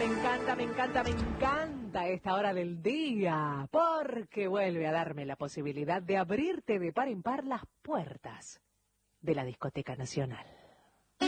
me encanta esta hora del día, porque vuelve a darme la posibilidad de abrirte de par en par las puertas de la Discoteca Nacional.